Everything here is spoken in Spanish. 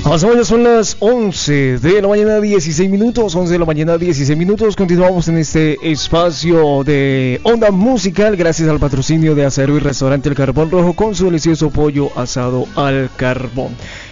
Más o menos son las 11 de la mañana 16 minutos, 11 de la mañana 16 minutos. Continuamos en este espacio de Onda Musical gracias al patrocinio de Acero y Restaurante El Carbón Rojo con su delicioso pollo asado al carbón.